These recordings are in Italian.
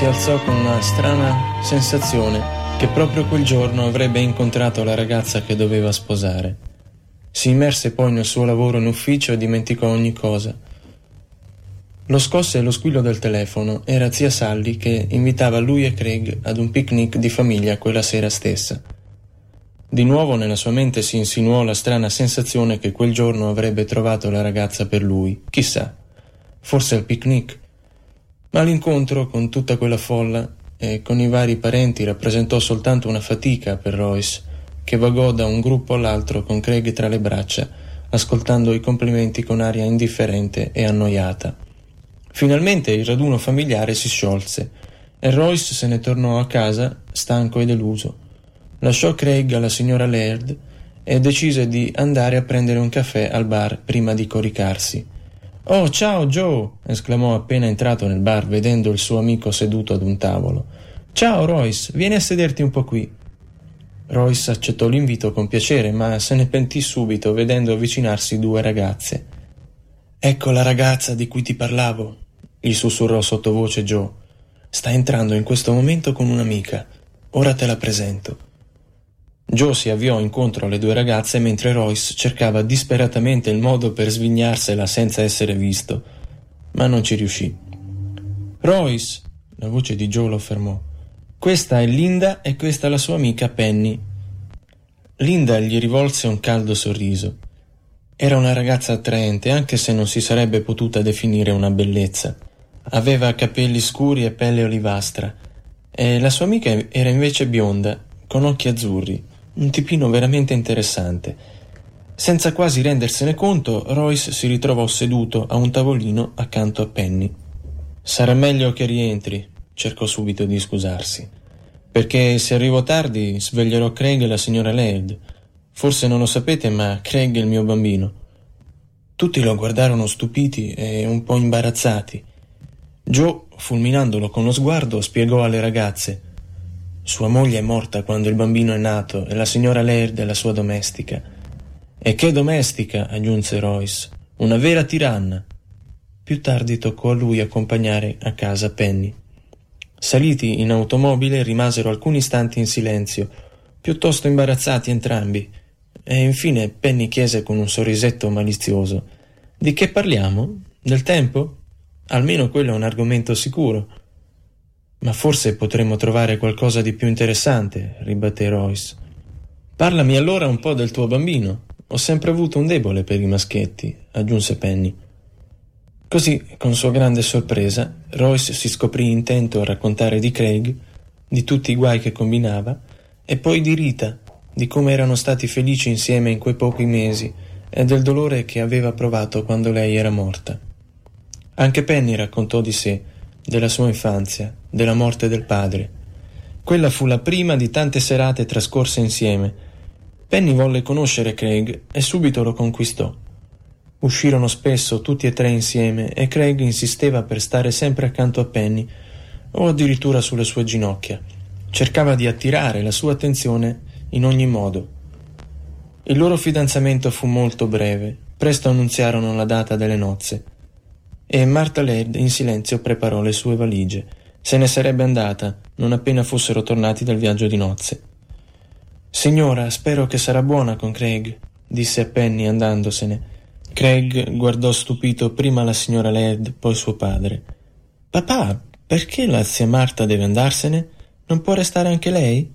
si alzò con una strana sensazione che proprio quel giorno avrebbe incontrato la ragazza che doveva sposare. Si immerse poi nel suo lavoro in ufficio e dimenticò ogni cosa. Lo scosse lo squillo del telefono. Era zia Sally che invitava lui e Craig ad un picnic di famiglia quella sera stessa. Di nuovo nella sua mente si insinuò la strana sensazione che quel giorno avrebbe trovato la ragazza per lui. Chissà, forse al picnic. Ma l'incontro con tutta quella folla e con i vari parenti rappresentò soltanto una fatica per Royce, che vagò da un gruppo all'altro con Craig tra le braccia, ascoltando i complimenti con aria indifferente e annoiata. Finalmente il raduno familiare si sciolse e Royce se ne tornò a casa stanco e deluso. Lasciò Craig alla signora Laird e decise di andare a prendere un caffè al bar prima di coricarsi. «Oh, ciao Joe!» esclamò appena entrato nel bar vedendo il suo amico seduto ad un tavolo. «Ciao Royce, vieni a sederti un po' qui». Royce accettò l'invito con piacere, ma se ne pentì subito vedendo avvicinarsi due ragazze. «Ecco la ragazza di cui ti parlavo», gli sussurrò sottovoce Joe. «Sta entrando in questo momento con un'amica. Ora te la presento». Joe si avviò incontro alle due ragazze mentre Royce cercava disperatamente il modo per svignarsela senza essere visto, ma non ci riuscì. «Royce», la voce di Joe lo fermò, «questa è Linda e questa è la sua amica Penny». Linda gli rivolse un caldo sorriso. Era una ragazza attraente, anche se non si sarebbe potuta definire una bellezza. Aveva capelli scuri e pelle olivastra, e la sua amica era invece bionda, con occhi azzurri, un tipino veramente interessante. Senza quasi rendersene conto, Royce si ritrovò seduto a un tavolino accanto a Penny. «Sarà meglio che rientri», cercò subito di scusarsi, «perché se arrivo tardi sveglierò Craig e la signora Laird. Forse non lo sapete, ma Craig è il mio bambino». Tutti lo guardarono stupiti e un po' imbarazzati. Joe, fulminandolo con lo sguardo, spiegò alle ragazze: «Sua moglie è morta quando il bambino è nato e la signora Laird è la sua domestica». «E che domestica», aggiunse Royce, «una vera tiranna». Più tardi toccò a lui accompagnare a casa Penny. Saliti in automobile rimasero alcuni istanti in silenzio, piuttosto imbarazzati entrambi, e infine Penny chiese con un sorrisetto malizioso: «Di che parliamo? Del tempo? Almeno quello è un argomento sicuro». «Ma forse potremmo trovare qualcosa di più interessante», ribatté Royce. «Parlami allora un po' del tuo bambino. Ho sempre avuto un debole per i maschietti», aggiunse Penny. Così, con sua grande sorpresa, Royce si scoprì intento a raccontare di Craig, di tutti i guai che combinava, e poi di Rita, di come erano stati felici insieme in quei pochi mesi e del dolore che aveva provato quando lei era morta. Anche Penny raccontò di sé, della sua infanzia, della morte del padre. Quella fu la prima di tante serate trascorse insieme. Penny volle conoscere Craig e subito lo conquistò. Uscirono spesso tutti e tre insieme e Craig insisteva per stare sempre accanto a Penny o addirittura sulle sue ginocchia. Cercava di attirare la sua attenzione in ogni modo. Il loro fidanzamento fu molto breve. Presto annunziarono la data delle nozze e Martha Laird in silenzio preparò le sue valigie. Se ne sarebbe andata non appena fossero tornati dal viaggio di nozze. «Signora, spero che sarà buona con Craig», disse a Penny andandosene. Craig guardò stupito prima la signora Laird, poi suo padre. «Papà, perché la zia Marta deve andarsene? Non può restare anche lei?»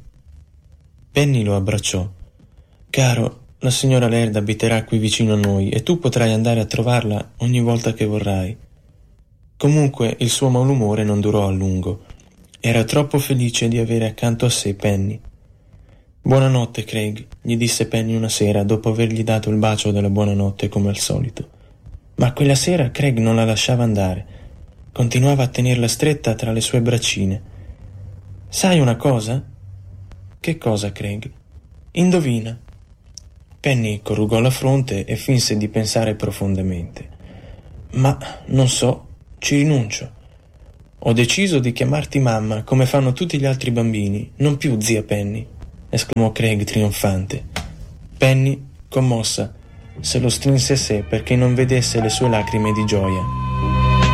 Penny lo abbracciò. «Caro, la signora Laird abiterà qui vicino a noi e tu potrai andare a trovarla ogni volta che vorrai». Comunque il suo malumore non durò a lungo. Era troppo felice di avere accanto a sé Penny. «Buonanotte, Craig», gli disse Penny una sera dopo avergli dato il bacio della buonanotte come al solito. Ma quella sera Craig non la lasciava andare. Continuava a tenerla stretta tra le sue braccine. «Sai una cosa?» «Che cosa, Craig?» «Indovina». Penny corrugò la fronte e finse di pensare profondamente. «Ma non so, ci rinuncio. Ho deciso di chiamarti mamma come fanno tutti gli altri bambini, non più zia Penny», esclamò Craig trionfante. Penny, commossa, se lo strinse a sé perché non vedesse le sue lacrime di gioia.